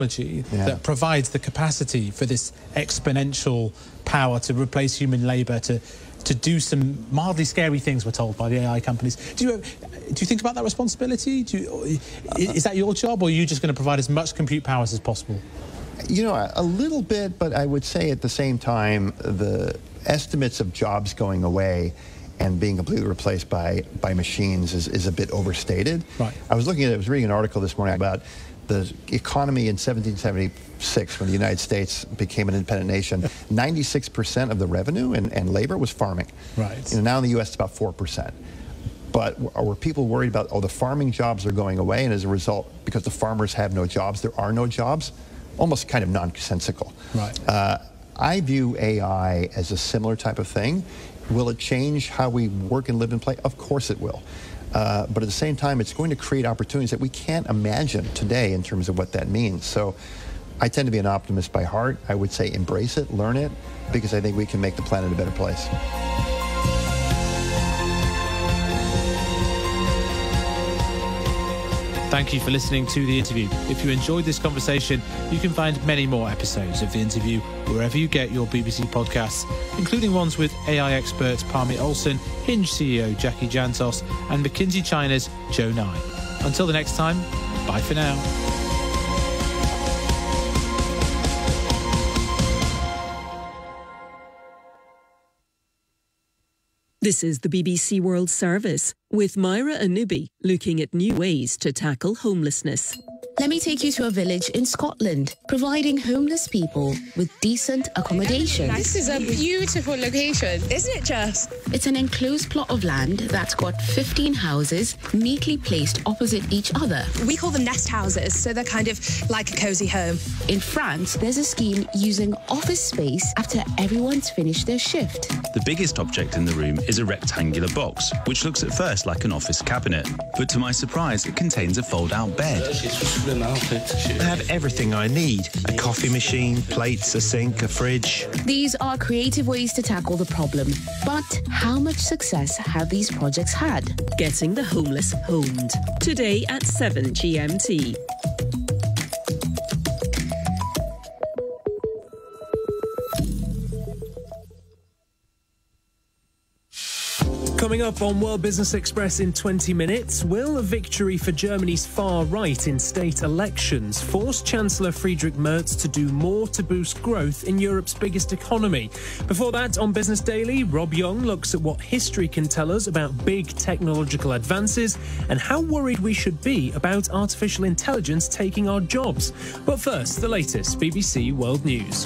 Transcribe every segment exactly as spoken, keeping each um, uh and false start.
Yeah. That provides the capacity for this exponential power to replace human labour, to to do some mildly scary things, we're told by the A I companies. Do you do you think about that responsibility? Do you, is that your job, or are you just going to provide as much compute power as possible? You know, a little bit, but I would say at the same time, the estimates of jobs going away and being completely replaced by by machines is, is a bit overstated. Right. I was looking at, I was reading an article this morning about the economy in seventeen seventy-six, when the United States became an independent nation. ninety-six percent of the revenue and, and labor was farming. Right. You know, now in the U S it's about four percent. But were people worried about, oh, the farming jobs are going away, and as a result, because the farmers have no jobs, there are no jobs? Almost kind of nonsensical. Right. Uh, I view A I as a similar type of thing. Will it change how we work and live and play? Of course it will. Uh, but at the same time, it's going to create opportunities that we can't imagine today in terms of what that means. So I tend to be an optimist by heart. I would say embrace it, learn it, because I think we can make the planet a better place. Thank you for listening to the interview. If you enjoyed this conversation, you can find many more episodes of the interview wherever you get your B B C podcasts, including ones with A I experts Parmit Olsen, Hinge C E O Jackie Jantos, and McKinsey China's Joe Nye. Until the next time, bye for now. This is the B B C World Service with Myra Anubi, looking at new ways to tackle homelessness. Let me take you to a village in Scotland, providing homeless people with decent accommodation. This is a beautiful location, isn't it, Jess? It's an enclosed plot of land that's got fifteen houses neatly placed opposite each other. We call them nest houses, so they're kind of like a cosy home. In France, there's a scheme using office space after everyone's finished their shift. The biggest object in the room is a rectangular box, which looks at first like an office cabinet. But to my surprise, it contains a fold-out bed. I have everything I need. A coffee machine, plates, a sink, a fridge. These are creative ways to tackle the problem. But how much success have these projects had? Getting the homeless homed. Today at seven G M T. Coming up on World Business Express in twenty minutes, will a victory for Germany's far right in state elections force Chancellor Friedrich Merz to do more to boost growth in Europe's biggest economy? Before that, on Business Daily, Rob Young looks at what history can tell us about big technological advances and how worried we should be about artificial intelligence taking our jobs. But first, the latest B B C World News.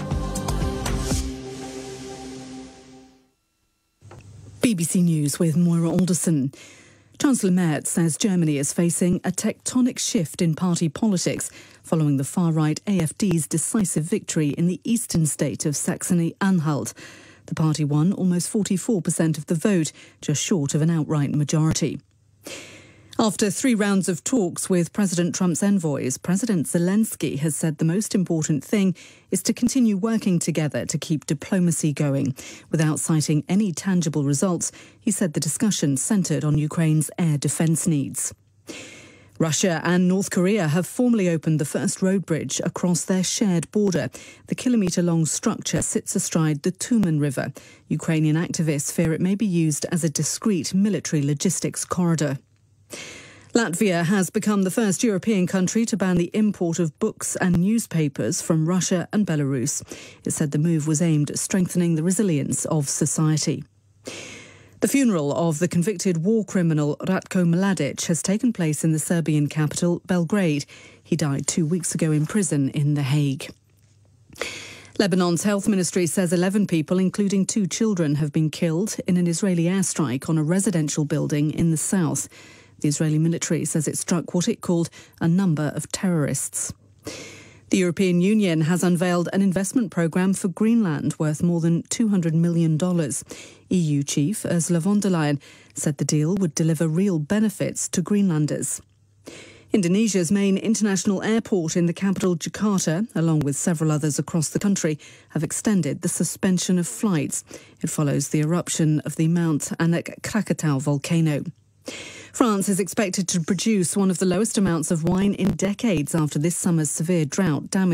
B B C News with Moira Alderson. Chancellor Merz says Germany is facing a tectonic shift in party politics following the far-right A F D's decisive victory in the eastern state of Saxony-Anhalt. The party won almost forty-four percent of the vote, just short of an outright majority. After three rounds of talks with President Trump's envoys, President Zelensky has said the most important thing is to continue working together to keep diplomacy going. Without citing any tangible results, he said the discussion centred on Ukraine's air defence needs. Russia and North Korea have formally opened the first road bridge across their shared border. The kilometre-long structure sits astride the Tumen River. Ukrainian activists fear it may be used as a discreet military logistics corridor. Latvia has become the first European country to ban the import of books and newspapers from Russia and Belarus. It said the move was aimed at strengthening the resilience of society. The funeral of the convicted war criminal Ratko Mladic has taken place in the Serbian capital, Belgrade. He died two weeks ago in prison in The Hague. Lebanon's health ministry says eleven people, including two children, have been killed in an Israeli airstrike on a residential building in the south. The Israeli military says it struck what it called a number of terrorists. The European Union has unveiled an investment programme for Greenland worth more than two hundred million dollars. E U chief Ursula von der Leyen said the deal would deliver real benefits to Greenlanders. Indonesia's main international airport in the capital, Jakarta, along with several others across the country, have extended the suspension of flights. It follows the eruption of the Mount Anak Krakatau volcano. France is expected to produce one of the lowest amounts of wine in decades after this summer's severe drought damaged